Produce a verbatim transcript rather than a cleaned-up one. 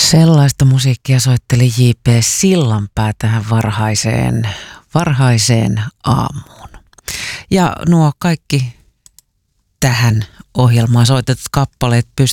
Sellaista musiikkia soitteli J P Sillanpää tähän varhaiseen, varhaiseen aamuun. Ja nuo kaikki tähän ohjelmaan soitetut kappaleet pystyy